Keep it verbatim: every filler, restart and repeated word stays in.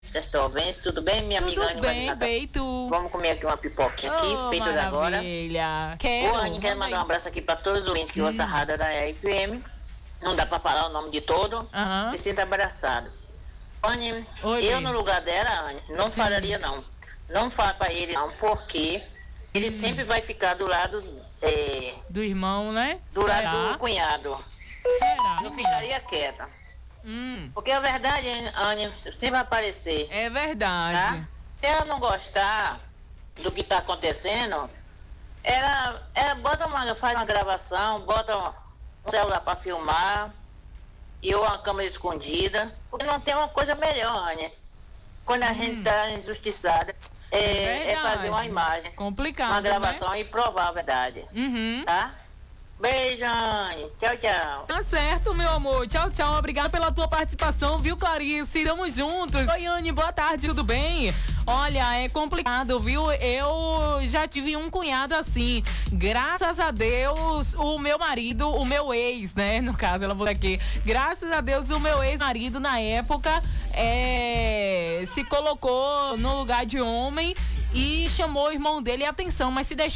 Castelvense, tudo bem, minha Tudo amiga Anne? bem, bem, tu? Vamos comer aqui uma pipoquinha aqui, Oh, feita da agora. maravilha. Quero. Ô, Anne, quero mandar um abraço aqui para todos os ouvintes que hum. ouçam a rádio da R F M. Não dá para falar o nome de todo. Uhum. Se sinta abraçado. Anne, Oi, eu bem. no lugar dela, Anne, não Sim. falaria não. Não fala para ele não, porque ele hum. sempre vai ficar do lado... É, do irmão, né? Do Será? lado do cunhado. Será? Não ficaria quieta. Hum. Porque a verdade, Anne, sempre vai aparecer. É verdade. Tá? Se ela não gostar do que está acontecendo, ela, ela bota uma, faz uma gravação, bota um celular para filmar e uma câmera escondida. Porque não tem uma coisa melhor, Anne. Quando a hum. gente está injustiçada, é, é, é fazer uma imagem. Complicado, uma gravação, né? E provar a verdade. Uhum. Tá? Beijo, Anne. Tchau, tchau. Tá certo, meu amor. Tchau, tchau. Obrigada pela tua participação, viu, Clarice? Tamo juntos. Oi, Anne. Boa tarde, tudo bem? Olha, é complicado, viu? Eu já tive um cunhado assim. Graças a Deus, o meu marido, o meu ex, né? No caso, ela botou aqui. Graças a Deus, o meu ex-marido, na época, é, se colocou no lugar de homem e chamou o irmão dele a atenção, mas se deixou